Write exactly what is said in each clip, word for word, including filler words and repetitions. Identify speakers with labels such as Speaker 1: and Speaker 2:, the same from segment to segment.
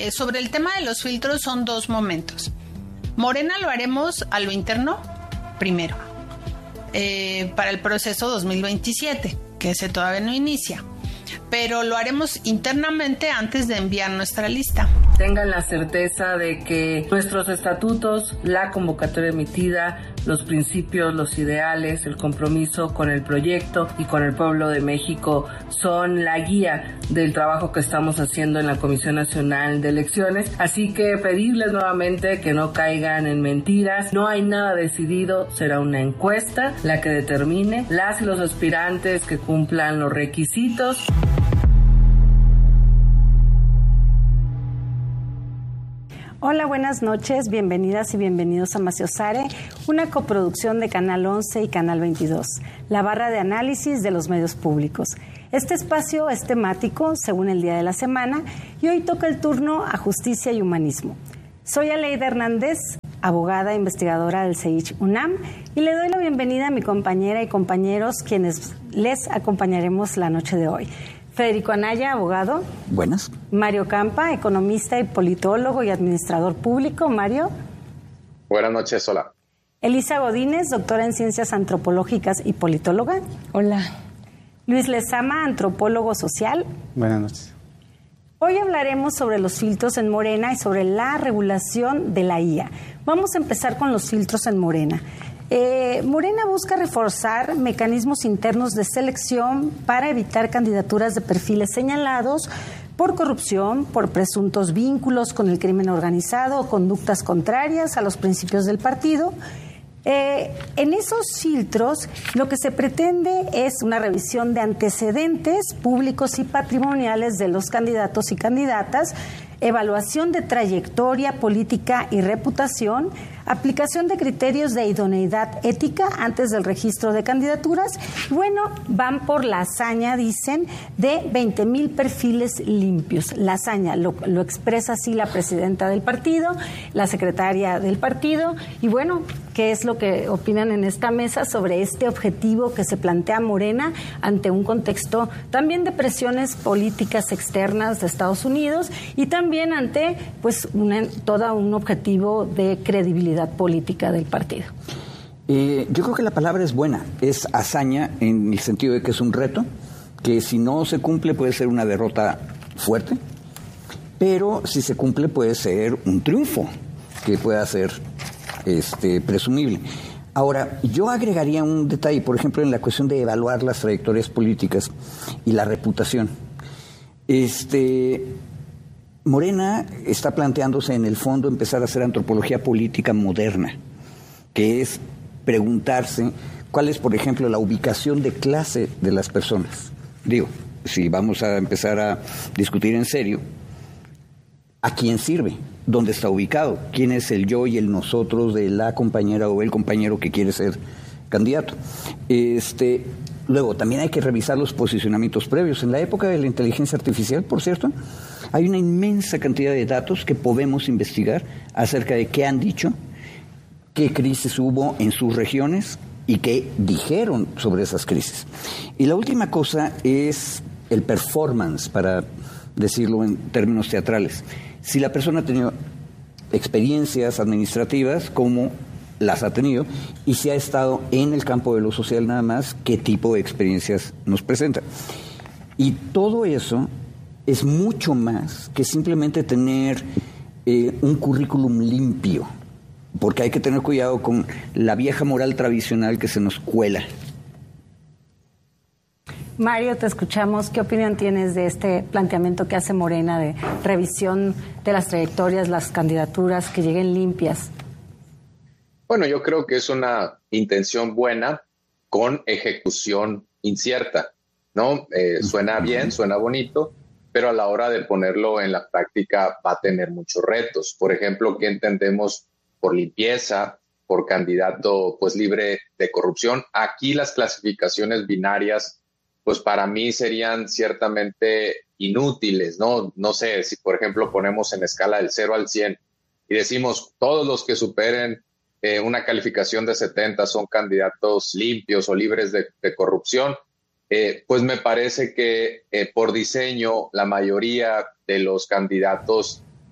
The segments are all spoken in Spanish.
Speaker 1: eh, sobre el tema de los filtros son dos momentos. Morena lo haremos a lo interno primero, eh, para el proceso dos mil veintisiete, que ese todavía no inicia, pero lo haremos internamente antes de enviar nuestra lista.
Speaker 2: Tengan la certeza de que nuestros estatutos, la convocatoria emitida, los principios, los ideales, el compromiso con el proyecto y con el pueblo de México son la guía del trabajo que estamos haciendo en la Comisión Nacional de Elecciones. Así que pedirles nuevamente que no caigan en mentiras. No hay nada decidido, será una encuesta la que determine las y los aspirantes que cumplan los requisitos.
Speaker 3: Hola, buenas noches, bienvenidas y bienvenidos a Maciosare, una coproducción de Canal once y Canal veintidós, la barra de análisis de los medios públicos. Este espacio es temático según el día de la semana y hoy toca el turno a Justicia y Humanismo. Soy Aleida Hernández, abogada e investigadora del C E I C H UNAM, y le doy la bienvenida a mi compañera y compañeros quienes les acompañaremos la noche de hoy. Federico Anaya, abogado.
Speaker 4: Buenas.
Speaker 3: Mario Campa, economista y politólogo y administrador público. Mario.
Speaker 5: Buenas noches, hola.
Speaker 3: Elisa Godínez, doctora en Ciencias Antropológicas y politóloga.
Speaker 6: Hola.
Speaker 3: Luis Lezama, antropólogo social.
Speaker 4: Buenas noches.
Speaker 3: Hoy hablaremos sobre los filtros en Morena y sobre la regulación de la I A. Vamos a empezar con los filtros en Morena. Eh, Morena busca reforzar mecanismos internos de selección para evitar candidaturas de perfiles señalados por corrupción, por presuntos vínculos con el crimen organizado o conductas contrarias a los principios del partido. Eh, en esos filtros lo que se pretende es una revisión de antecedentes públicos y patrimoniales de los candidatos y candidatas, evaluación de trayectoria política y reputación, aplicación de criterios de idoneidad ética antes del registro de candidaturas. Bueno, van por la hazaña, dicen, de veinte mil perfiles limpios. La hazaña lo, lo expresa así la presidenta del partido, la secretaria del partido. Y bueno, ¿qué es lo que opinan en esta mesa sobre este objetivo que se plantea Morena ante un contexto también de presiones políticas externas de Estados Unidos y también ante pues una, todo un objetivo de credibilidad política del partido?
Speaker 4: Eh, yo creo que la palabra es buena, es hazaña en el sentido de que es un reto, que si no se cumple puede ser una derrota fuerte, pero si se cumple puede ser un triunfo que pueda ser este, presumible. Ahora, yo agregaría un detalle, por ejemplo, en la cuestión de evaluar las trayectorias políticas y la reputación. Este... Morena está planteándose en el fondo empezar a hacer antropología política moderna, que es preguntarse cuál es, por ejemplo, la ubicación de clase de las personas. Digo, si vamos a empezar a discutir en serio, ¿a quién sirve? ¿Dónde está ubicado? ¿Quién es el yo y el nosotros de la compañera o el compañero que quiere ser candidato? Este... Luego, también hay que revisar los posicionamientos previos. En la época de la inteligencia artificial, por cierto, hay una inmensa cantidad de datos que podemos investigar acerca de qué han dicho, qué crisis hubo en sus regiones y qué dijeron sobre esas crisis. Y la última cosa es el performance, para decirlo en términos teatrales. Si la persona ha tenido experiencias administrativas, como las ha tenido, y si ha estado en el campo de lo social nada más, qué tipo de experiencias nos presenta. Y todo eso es mucho más que simplemente tener eh, un currículum limpio, porque hay que tener cuidado con la vieja moral tradicional que se nos cuela.
Speaker 3: Mario, te escuchamos. ¿Qué opinión tienes de este planteamiento que hace Morena de revisión de las trayectorias, las candidaturas, que lleguen limpias?
Speaker 5: Bueno, yo creo que es una intención buena con ejecución incierta, ¿no? Eh, suena bien, suena bonito, pero a la hora de ponerlo en la práctica va a tener muchos retos. Por ejemplo, ¿qué entendemos por limpieza, por candidato pues libre de corrupción? Aquí las clasificaciones binarias, pues para mí serían ciertamente inútiles, ¿no? No sé, si por ejemplo ponemos en escala del cero al cien y decimos todos los que superen Eh, una calificación de setenta son candidatos limpios o libres de, de corrupción, eh, pues me parece que eh, por diseño la mayoría de los candidatos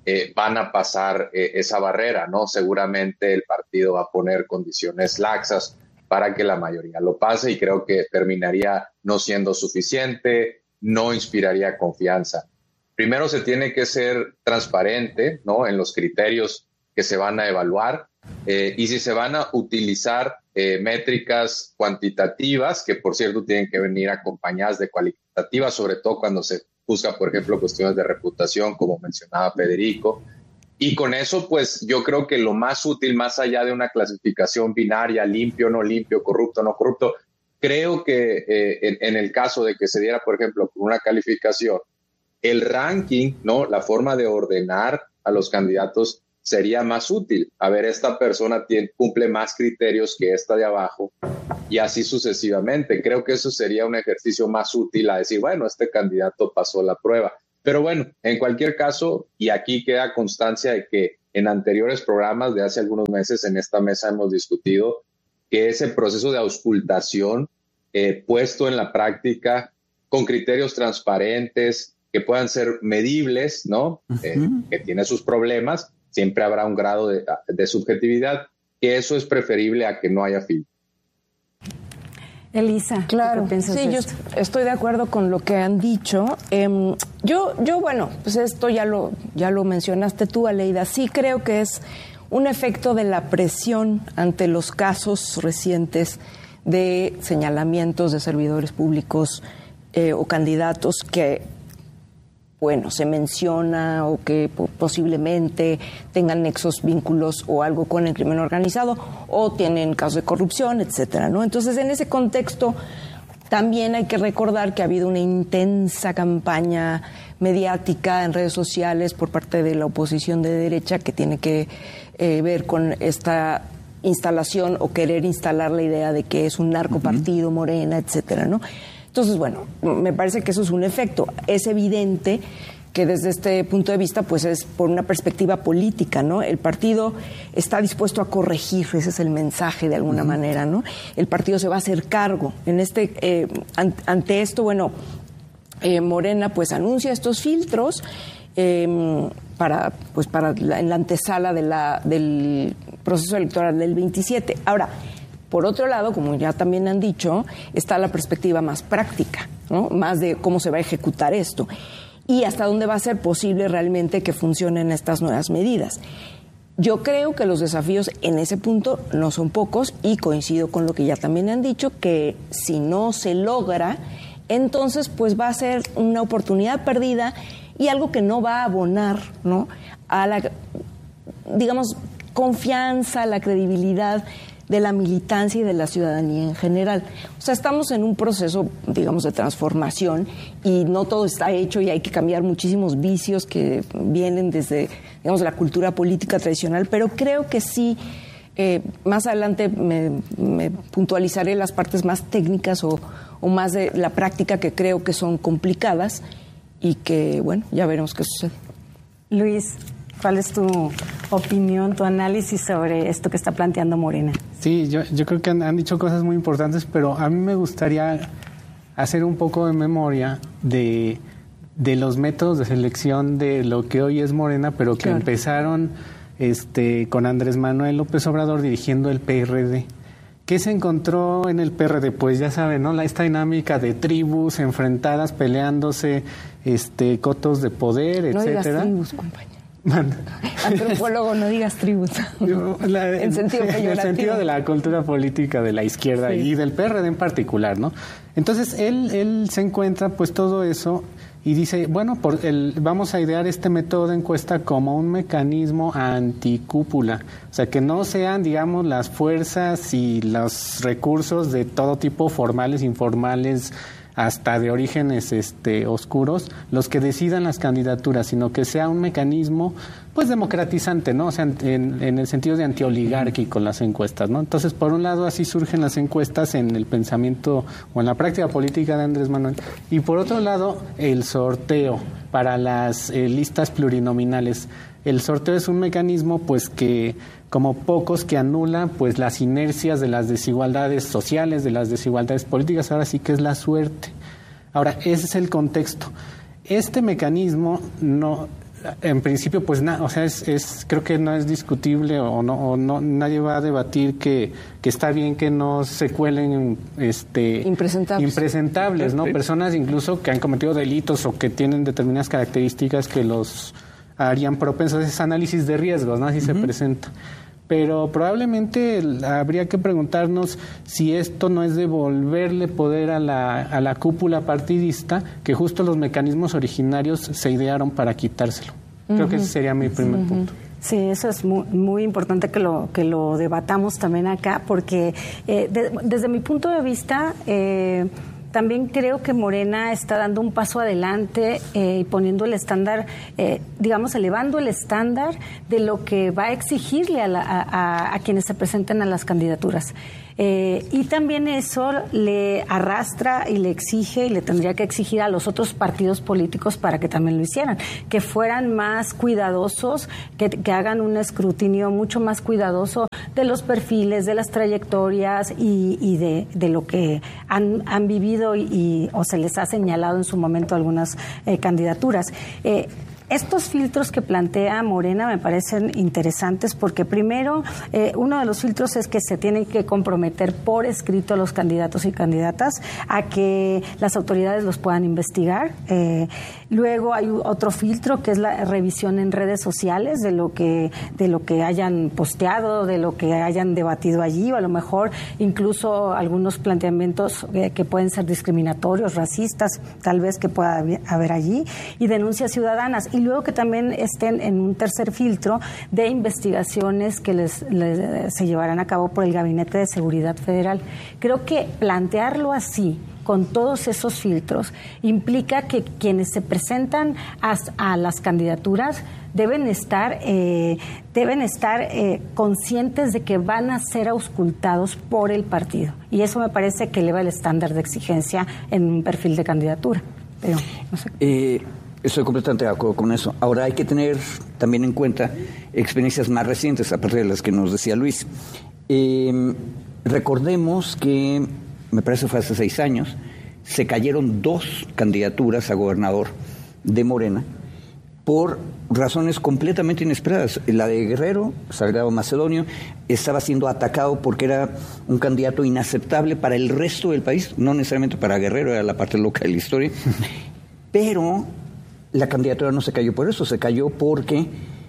Speaker 5: eh, van a pasar eh, esa barrera, ¿no? Seguramente el partido va a poner condiciones laxas para que la mayoría lo pase y creo que terminaría no siendo suficiente, no inspiraría confianza. Primero se tiene que ser transparente, ¿no?, en los criterios que se van a evaluar eh, y si se van a utilizar eh, métricas cuantitativas, que por cierto tienen que venir acompañadas de cualitativas, sobre todo cuando se busca, por ejemplo, cuestiones de reputación, como mencionaba Federico. Y con eso, pues yo creo que lo más útil, más allá de una clasificación binaria, limpio, no limpio, corrupto, no corrupto, creo que eh, en, en el caso de que se diera, por ejemplo, una calificación, el ranking, ¿no?, la forma de ordenar a los candidatos sería más útil. A ver, esta persona tiene, cumple más criterios que esta de abajo y así sucesivamente. Creo que eso sería un ejercicio más útil a decir, bueno, este candidato pasó la prueba. Pero bueno, en cualquier caso, y aquí queda constancia de que en anteriores programas de hace algunos meses en esta mesa hemos discutido que ese proceso de auscultación eh, puesto en la práctica con criterios transparentes, que puedan ser medibles, ¿no? Uh-huh. Eh, que tiene sus problemas, siempre habrá un grado de, de subjetividad, que eso es preferible a que no haya filtro.
Speaker 3: Elisa,
Speaker 6: claro,
Speaker 3: ¿qué piensas
Speaker 6: sí,
Speaker 3: de
Speaker 6: yo
Speaker 3: esto?
Speaker 6: estoy de acuerdo con lo que han dicho. Eh, yo, yo, bueno, pues esto ya lo, ya lo mencionaste tú, Aleida. Sí creo que es un efecto de la presión ante los casos recientes de señalamientos de servidores públicos eh, o candidatos que, bueno, se menciona o que posiblemente tengan nexos, vínculos o algo con el crimen organizado o tienen casos de corrupción, etcétera, ¿no? Entonces, en ese contexto, también hay que recordar que ha habido una intensa campaña mediática en redes sociales por parte de la oposición de derecha que tiene que eh, ver con esta instalación o querer instalar la idea de que es un narcopartido, Morena, etcétera, ¿no? Entonces, bueno, me parece que eso es un efecto. Es evidente que desde este punto de vista, pues es por una perspectiva política, ¿no? El partido está dispuesto a corregir, ese es el mensaje de alguna uh-huh. manera, ¿no? El partido se va a hacer cargo. En este, eh, an- ante esto, bueno, eh, Morena pues anuncia estos filtros eh, para, pues para la, en la antesala de la, del proceso electoral del veintisiete. Ahora, por otro lado, como ya también han dicho, está la perspectiva más práctica, ¿no? Más de cómo se va a ejecutar esto y hasta dónde va a ser posible realmente que funcionen estas nuevas medidas. Yo creo que los desafíos en ese punto no son pocos y coincido con lo que ya también han dicho, que si no se logra, entonces pues va a ser una oportunidad perdida y algo que no va a abonar, ¿no?, a la, digamos, confianza, la credibilidad de la militancia y de la ciudadanía en general. O sea, estamos en un proceso, digamos, de transformación y no todo está hecho y hay que cambiar muchísimos vicios que vienen desde, digamos, la cultura política tradicional, pero creo que sí, eh, más adelante me, me puntualizaré las partes más técnicas o, o más de la práctica que creo que son complicadas y que, bueno, ya veremos qué sucede.
Speaker 3: Luis, ¿cuál es tu opinión, tu análisis sobre esto que está planteando Morena?
Speaker 7: Sí, yo, yo creo que han, han dicho cosas muy importantes, pero a mí me gustaría hacer un poco de memoria de, de los métodos de selección de lo que hoy es Morena, pero que claro. empezaron este, con Andrés Manuel López Obrador dirigiendo el P R D. ¿Qué se encontró en el P R D? Pues ya saben, ¿no? La, esta dinámica de tribus enfrentadas, peleándose, este, cotos de poder,
Speaker 6: no
Speaker 7: etcétera.
Speaker 6: Digas tribus, compañero. Antropólogo, no digas tribus.
Speaker 7: La,
Speaker 6: en sentido peyorativo.
Speaker 7: En el sentido de la cultura política de la izquierda sí. y del P R D en particular, ¿no? Entonces, él, él se encuentra pues todo eso y dice, bueno, por el, vamos a idear este método de encuesta como un mecanismo anticúpula. O sea, que no sean, digamos, las fuerzas y los recursos de todo tipo, formales, informales, hasta de orígenes este, oscuros, los que decidan las candidaturas, sino que sea un mecanismo pues democratizante, ¿no? O sea, en, en el sentido de antioligárquico las encuestas, ¿no? Entonces, por un lado, así surgen las encuestas en el pensamiento o en la práctica política de Andrés Manuel, y por otro lado, el sorteo para las eh, listas plurinominales. El sorteo es un mecanismo pues que, como pocos, que anula pues las inercias de las desigualdades sociales, de las desigualdades políticas, ahora sí que es la suerte. Ahora, ese es el contexto. Este mecanismo no, en principio, pues, na, o sea, es, es, creo que no es discutible o no, o no, nadie va a debatir que, que está bien que no se cuelen, este,
Speaker 6: impresentables,
Speaker 7: impresentables, ¿no? Sí. Personas incluso que han cometido delitos o que tienen determinadas características que los harían propensos a ese análisis de riesgos, ¿no? Así uh-huh. se presenta. Pero probablemente habría que preguntarnos si esto no es devolverle poder a la, a la cúpula partidista, que justo los mecanismos originarios se idearon para quitárselo. Uh-huh. Creo que ese sería mi primer uh-huh. punto.
Speaker 3: Sí, eso es muy, muy importante que lo que lo debatamos también acá, porque eh, de, desde mi punto de vista... Eh, También creo que Morena está dando un paso adelante eh, y poniendo el estándar, eh, digamos, elevando el estándar de lo que va a exigirle a, la, a, a quienes se presenten a las candidaturas. Eh, y también eso le arrastra y le exige y le tendría que exigir a los otros partidos políticos para que también lo hicieran, que fueran más cuidadosos, que, que hagan un escrutinio mucho más cuidadoso de los perfiles, de las trayectorias y, y de, de lo que han, han vivido y, y o se les ha señalado en su momento algunas eh, candidaturas. Eh, Estos filtros que plantea Morena me parecen interesantes porque primero, eh, uno de los filtros es que se tienen que comprometer por escrito los candidatos y candidatas a que las autoridades los puedan investigar. Eh, luego hay otro filtro que es la revisión en redes sociales de lo que de lo que hayan posteado, de lo que hayan debatido allí, o a lo mejor incluso algunos planteamientos eh, que pueden ser discriminatorios, racistas, tal vez que pueda haber allí, y denuncias ciudadanas. Y luego que también estén en un tercer filtro de investigaciones que les, les se llevarán a cabo por el Gabinete de Seguridad Federal. Creo que plantearlo así, con todos esos filtros, implica que quienes se presentan a, a las candidaturas deben estar, eh, deben estar eh, conscientes de que van a ser auscultados por el partido. Y eso me parece que eleva el estándar de exigencia en un perfil de candidatura. Pero, no sé.
Speaker 4: Eh... Estoy completamente de acuerdo con eso. Ahora hay que tener también en cuenta experiencias más recientes, aparte de las que nos decía Luis. Eh, recordemos que, me parece fue hace seis años, se cayeron dos candidaturas a gobernador de Morena por razones completamente inesperadas. La de Guerrero, Sagrado Macedonio, estaba siendo atacado porque era un candidato inaceptable para el resto del país, no necesariamente para Guerrero, era la parte loca de la historia, pero la candidatura no se cayó por eso, se cayó porque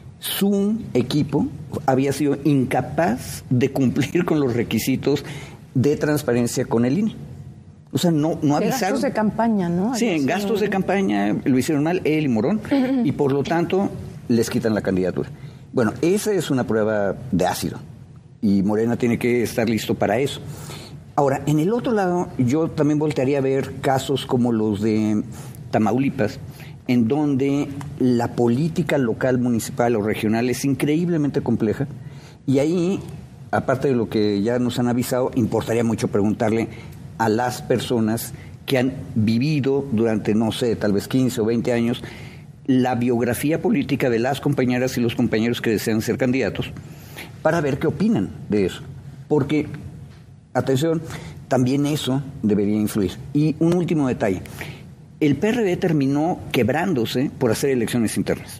Speaker 4: su equipo había sido incapaz de cumplir con los requisitos de transparencia con el I N E. O sea, no, no avisaron.
Speaker 6: Gastos de campaña, ¿no?
Speaker 4: Sí, en gastos de campaña lo hicieron mal él y Morón, y por lo tanto les quitan la candidatura. Bueno, esa es una prueba de ácido y Morena tiene que estar listo para eso. Ahora, en el otro lado, yo también voltearía a ver casos como los de Tamaulipas, en donde la política local, municipal o regional es increíblemente compleja, y ahí, aparte de lo que ya nos han avisado, importaría mucho preguntarle a las personas que han vivido durante, no sé, tal vez quince o veinte años, la biografía política de las compañeras y los compañeros que desean ser candidatos, para ver qué opinan de eso. Porque, atención, también eso debería influir. Y un último detalle. El P R D terminó quebrándose por hacer elecciones internas.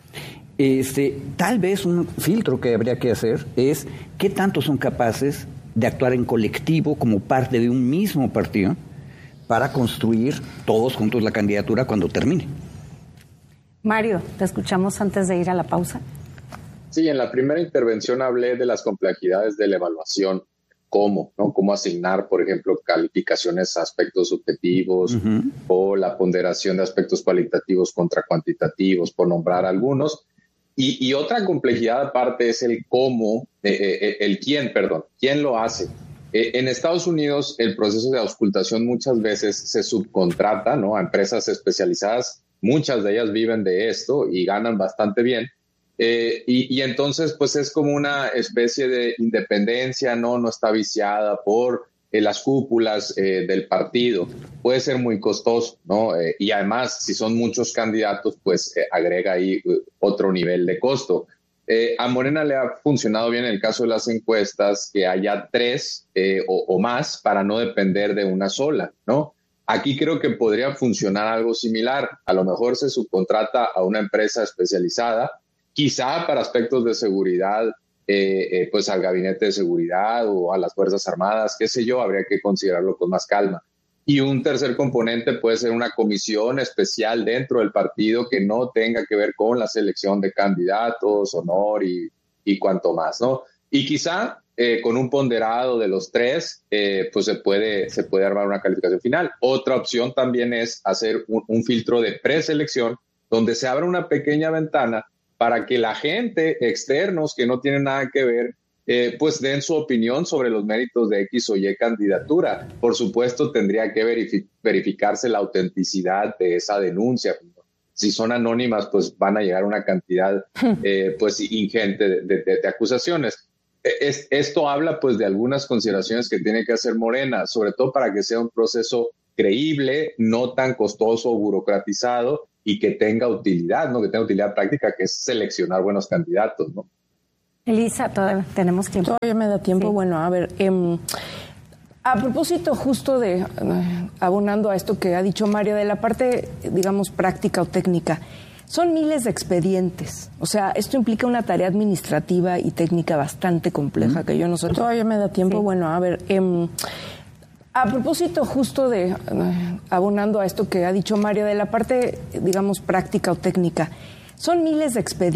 Speaker 4: Este, tal vez un filtro que habría que hacer es qué tanto son capaces de actuar en colectivo como parte de un mismo partido para construir todos juntos la candidatura cuando termine.
Speaker 3: Mario, te escuchamos antes de ir a la pausa.
Speaker 5: Sí, en la primera intervención hablé de las complejidades de la evaluación. ¿Cómo? ¿no? ¿Cómo asignar, por ejemplo, calificaciones a aspectos subjetivos uh-huh. o la ponderación de aspectos cualitativos contra cuantitativos, por nombrar algunos? Y, y otra complejidad aparte es el cómo, eh, eh, el quién, perdón, quién lo hace. Eh, en Estados Unidos el proceso de auscultación muchas veces se subcontrata, ¿no? a empresas especializadas, muchas de ellas viven de esto y ganan bastante bien. Eh, y, y entonces pues es como una especie de independencia, no, no está viciada por eh, las cúpulas eh, del partido. Puede ser muy costoso, ¿no? Eh, y además, si son muchos candidatos, pues eh, agrega ahí uh, otro nivel de costo. Eh, a Morena le ha funcionado bien en el caso de las encuestas que haya tres eh, o, o más para no depender de una sola, ¿no? Aquí creo que podría funcionar algo similar. A lo mejor se subcontrata a una empresa especializada, quizá para aspectos de seguridad, eh, eh, pues al gabinete de seguridad o a las Fuerzas Armadas, qué sé yo, habría que considerarlo con más calma. Y un tercer componente puede ser una comisión especial dentro del partido que no tenga que ver con la selección de candidatos, honor y, y cuanto más, ¿no? Y quizá eh, con un ponderado de los tres, eh, pues se puede, se puede armar una calificación final. Otra opción también es hacer un, un filtro de preselección donde se abra una pequeña ventana para que la gente externos que no tienen nada que ver Eh, pues den su opinión sobre los méritos de X o Y candidatura. Por supuesto, tendría que verifi- verificarse la autenticidad de esa denuncia. Si son anónimas, pues van a llegar a una cantidad eh, pues ingente de, de, de acusaciones. Es, esto habla pues de algunas consideraciones que tiene que hacer Morena, sobre todo para que sea un proceso creíble, no tan costoso o burocratizado y que tenga utilidad, ¿no? Que tenga utilidad práctica, que es seleccionar buenos candidatos, ¿no?
Speaker 3: Elisa, todavía tenemos tiempo.
Speaker 6: Todavía me da tiempo. Sí. Bueno, a ver, eh, a propósito justo de, eh, abonando a esto que ha dicho Mario, de la parte, digamos, práctica o técnica, son miles de expedientes. O sea, esto implica una tarea administrativa y técnica bastante compleja, mm. que yo no sé. Todavía me da tiempo. Sí. Bueno, a ver, eh, a propósito justo de, eh, abonando a esto que ha dicho Mario, de la parte, digamos, práctica o técnica, son miles de expedientes.